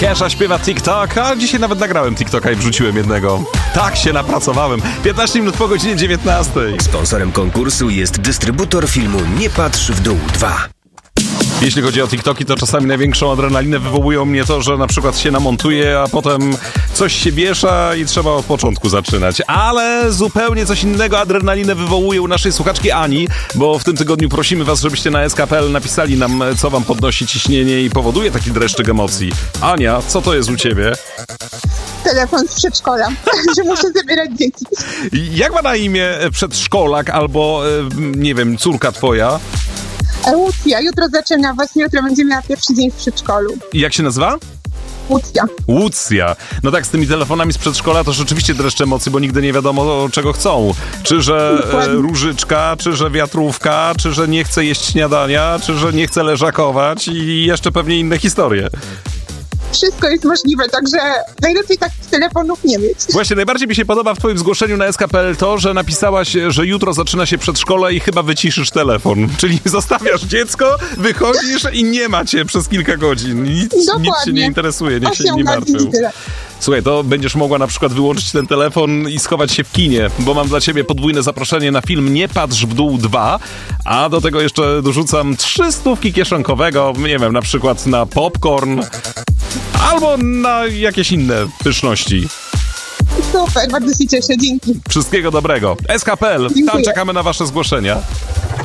Kesha śpiewa TikTok, a dzisiaj nawet nagrałem TikToka i wrzuciłem jednego. Tak się napracowałem. 15 minut po godzinie 19. Sponsorem konkursu jest dystrybutor filmu Nie patrz w dół 2. Jeśli chodzi o TikToki, to czasami największą adrenalinę wywołują mnie to, że na przykład się namontuje, a potem coś się wiesza i trzeba od początku zaczynać. Ale zupełnie coś innego adrenalinę wywołuje u naszej słuchaczki Ani, bo w tym tygodniu prosimy was, żebyście na SK.pl napisali nam, co wam podnosi ciśnienie i powoduje taki dreszczyk emocji. Ania, co to jest u ciebie? Telefon z przedszkola, że muszę zabierać dzieci. Jak ma na imię przedszkolak albo, nie wiem, córka twoja? Łucja, jutro zaczyna, właśnie jutro będzie miała pierwszy dzień w przedszkolu. I jak się nazywa? Łucja. No tak, z tymi telefonami z przedszkola to rzeczywiście dreszcze emocji, bo nigdy nie wiadomo, czego chcą. Czy że różyczka, czy że wiatrówka, czy że nie chce jeść śniadania, czy że nie chce leżakować i jeszcze pewnie inne historie. Wszystko jest możliwe, także najlepiej takich telefonów nie mieć. Właśnie, najbardziej mi się podoba w twoim zgłoszeniu na SK.pl to, że napisałaś, że jutro zaczyna się przedszkole i chyba wyciszysz telefon. Czyli zostawiasz dziecko, wychodzisz i nie ma cię przez kilka godzin. Nic się nie interesuje, niech się nie martwią. Słuchaj, to będziesz mogła na przykład wyłączyć ten telefon i schować się w kinie, bo mam dla ciebie podwójne zaproszenie na film Nie patrz w dół 2, a do tego jeszcze dorzucam 300 kieszonkowego, nie wiem, na przykład na popcorn albo na jakieś inne pyszności. Super, bardzo się cieszę, dzięki. Wszystkiego dobrego. SK.pl, tam czekamy na wasze zgłoszenia.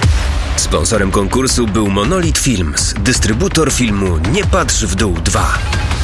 Sponsorem konkursu był Monolith Films, dystrybutor filmu Nie patrz w dół 2.